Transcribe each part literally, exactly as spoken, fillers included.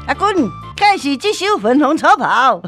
阿君开始这首粉红超跑。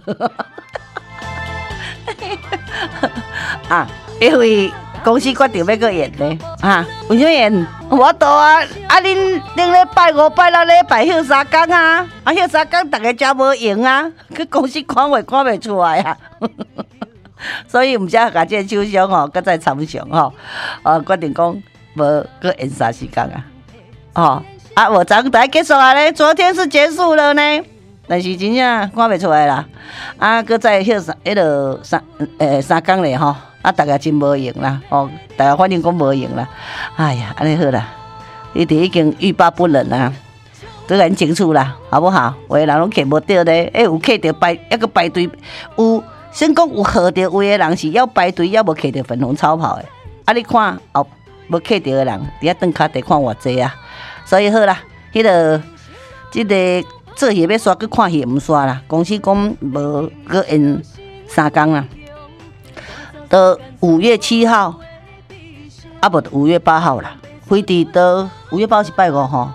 啊，因为公司决定要去演呢，啊，为什么演？我到啊，啊，恁恁咧拜五拜六咧拜休三天啊，啊休三天大家真无闲啊，去公司看话看袂出来啊。所以毋只甲这首相吼，搁再参详吼，呃，决定讲无搁演三四天啊，哦，啊，无昨台结束啊咧，昨天是结束了呢，但是真正看袂出来啦，啊，搁再休三，迄落三诶三天咧吼，啊，大家真无闲啦，哦，大家反正讲无闲啦，哎呀，安尼好啦，你哋已经欲罢不能啦。都很清楚啦，好不好？有的人拢摕无到咧，哎，有摕到排，一个排队有。先讲有号到位的人是要排队，要无摕到粉红超跑的。啊，你看后无摕到的人，伫遐顿卡地看偌济啊。所以好啦，迄、那个即、这个做戏要刷，去看戏毋刷啦。公司讲无搁演三天啦，到五月七号，啊无五月八号啦。飞伫到五月八号是拜五吼，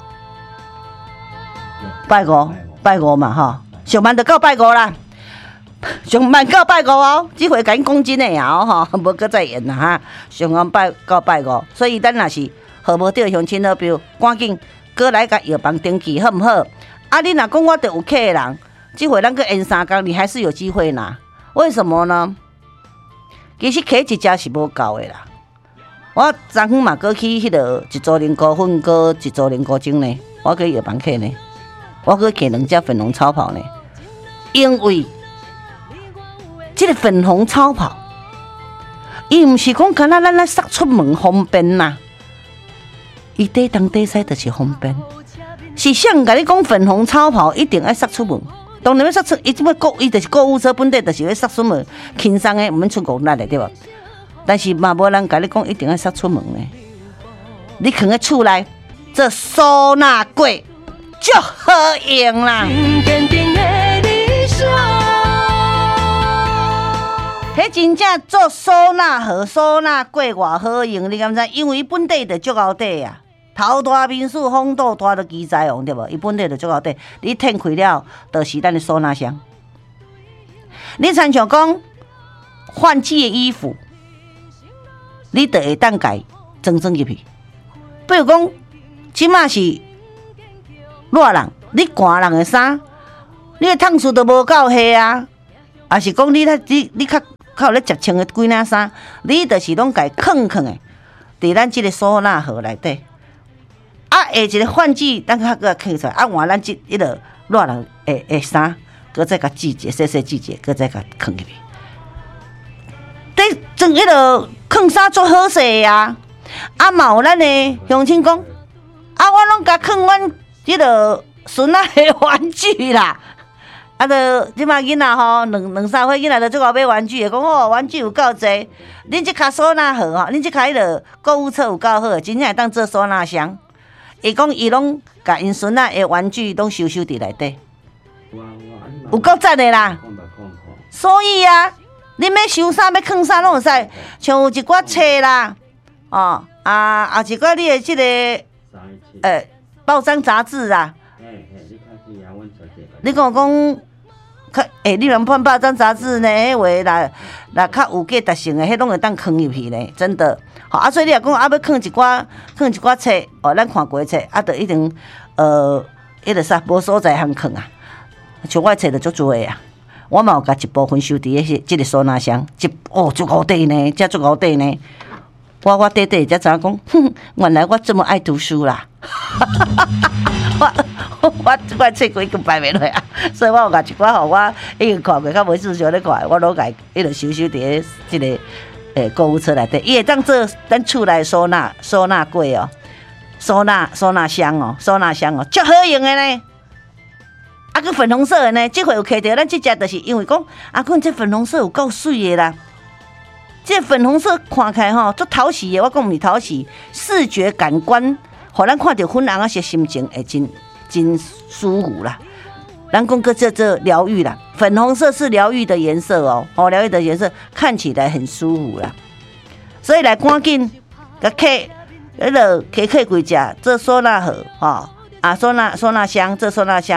拜五拜五嘛吼，上班就到拜五啦。上慢到拜五哦，这回赶紧讲真的啊吼，无搁再演啦哈。上晚拜到拜五，所以咱若是号无到乡亲好票，赶紧过来甲药房登记好毋好？啊，你若讲我着有客的人，这回咱搁演三天，你还是有机会拿。为什么呢？其实客一家是无够的啦。我昨昏嘛搁去迄个一组零股份，搁一组零股精呢，我搁药房客呢，我搁摕两只粉红超跑呢，因为。这个粉红超跑，伊毋是讲干那咱来杀出门方便呐，伊底当底西就是方便。是想甲你讲粉红超跑一定要杀出门，当然要杀出，伊即摆购伊就是购物车本地就是要杀出门，轻松的毋免出国力的对无？但是嘛无人甲你讲一定要杀出门的，你囥喺厝内做收纳柜就好用啦。迄真正做收纳盒、收纳柜偌好用，你敢知？因为伊本地就足够底啊，头大面数风度大到奇才用对无？伊本地就足够底，你摊开了，就是咱的收纳箱。你参像讲换季的衣服，你就会当改装装入去。比如讲，即马是热人，你寒人的衫，你的烫数都无够黑啊，还是讲你你你较。靠咧食穿的几领衫，你就是拢家囥囥的，伫咱即个收纳盒内底。啊，下一个换季，咱较个囥出来，啊换咱即迄个热人的的衫，搁再甲季节细细季节，搁再甲囥入去。得装迄个囥衫做好势啊！啊，嘛有咱的乡亲讲，啊，我拢甲囥阮迄个孙仔的玩具啦。啊，着即摆囡仔吼，两两三岁囡仔着最后买玩具，讲哦，玩具有够侪。恁即卡收纳盒吼，恁即卡迄个购物车有够好，真正会当做收纳箱。伊讲伊拢甲因孙仔的玩具拢收收伫内底，有够赞的啦。所以啊，恁要收啥要囥啥拢会使，像有一寡册啦，哦啊，也一寡你的即、這個诶报章杂志啊。你讲讲。较诶，你人看报章杂志呢，迄话啦，啦较有价值性的，迄拢会当囥入去呢，真的。好啊，所以你若讲啊，要囥一寡，囥一寡册，哦，咱看过册，啊，就一定呃，迄个啥，无所在通囥啊。像我册就足多的啊，我嘛有甲一部分收伫迄些即个收纳箱，一哦足高底呢，遮足高底呢。我我短短才知影讲，哼，原来我这么爱读书啦。我我我册过已经摆袂落啊，所以我有甲一寡吼，我已经看过，较无事想咧看，我拢甲伊就收收伫即个诶购物车内底，伊会当做咱厝内收纳收纳柜哦，收纳收纳箱哦，收纳箱哦，足好用的呢。啊，佮粉红色的呢，即回有摕到咱即只，就是因为讲啊，讲这粉红色有够水的啦。这粉红色看起来吼，足讨喜的，我讲毋是讨喜，视觉感官。互咱看到粉红啊些心情会真真舒服啦。咱讲个这这疗愈啦，粉红色是疗愈的颜色哦，哦疗愈的颜色看起来很舒服啦。所以来赶紧甲客迄个客客几只做收纳盒吼，啊收纳收纳箱做收纳箱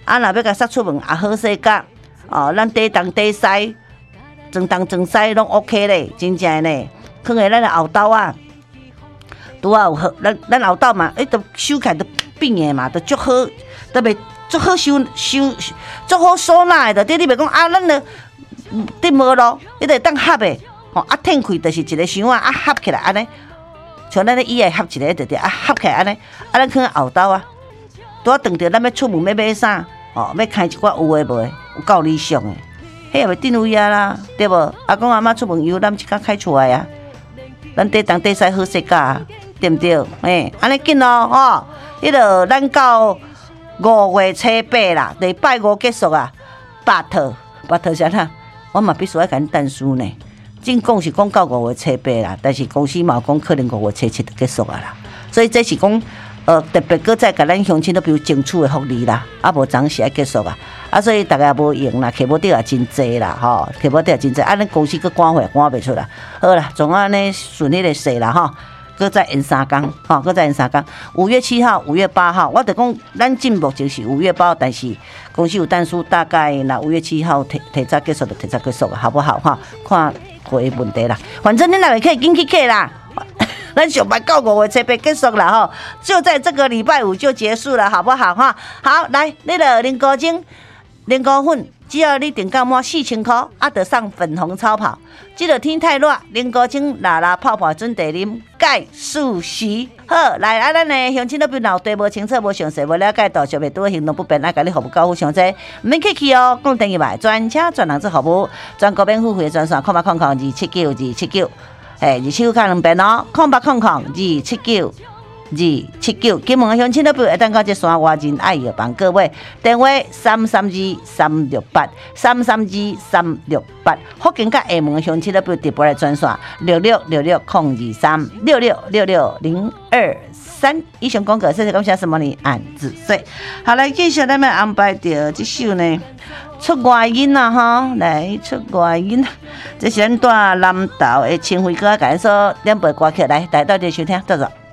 啊，若要甲杀出门，也好势甲哦，咱底东底西，装东装西拢 OK 咧，真正呢。放下咱的后兜啊，拄啊有好，咱咱后兜嘛，伊都收起来都变的嘛，都足好，都袂足好收收足好收纳的。对，你袂讲啊，咱的得无咯，伊得当合的，吼啊，腾开就是一个箱啊，啊合起来安尼，像咱的椅仔合一个就对，啊合起来安尼，啊咱放后兜啊，拄啊当着咱要出门要买啥，哦，要开一寡有诶无诶，有够理想诶，迄也袂定位啊啦，对无？阿公阿妈出门以后，咱即刻开出来啊。咱底东底西好势价，对毋对？诶，安尼紧咯，吼！迄落咱到五月初八啦，礼拜五结束啊，八套，八套啥啦？我嘛必须要甲恁等书呢。正讲是讲到五月初八啦，但是公司嘛讲可能五月初七就结束啊啦。所以这是讲，呃，特别搁再甲咱乡亲都比如争取的福利啦，啊无暂时要结束啊。啊，所以大家无用啦，客无得也真济啦，吼，客无得也真济。啊，咱公司搁赶货赶袂出来，好啦，总安尼顺利的说啦，吼，搁再延三工，吼，搁再延三工。五月七号、五月八号，我就讲咱进目前是五月八号，但是公司有单数，大概那五月七号提提早结束就提早结束，好不好？哈，看会问题啦，反正恁若可以紧去客啦。咱上班到五月初八结束了哈，就在这个礼拜五就结束了，好不好哈？好，来，你的零高精。零高粉，只要你订购满四千块，啊，得上粉红超跑。这个天太热，零高精拉拉泡泡准地啉，钙素硒。好，来啊，咱呢乡亲那边脑袋无清楚、无详细、无了解到，小白多行动不便，啊，甲你服务交付详细，唔免客气哦。讲电话，专车专人做服务，全国免付费专线，空八空空二七九二七九，哎，二七九看两遍哦，空八空空二七九。二七九，金门的乡亲那边会当到这山外人爱药帮各位电话三三二三六八三三二三六八，福建甲厦门的乡亲那边直播来专线六六六六空二三六六六六零二三。以上广告，谢谢感谢什么呢？按子水。好，来继续咱们安排到这首呢，出外音啊哈，来出外音，这是咱带南投的清辉哥甲咱说两杯歌曲来，来到这收听，到这。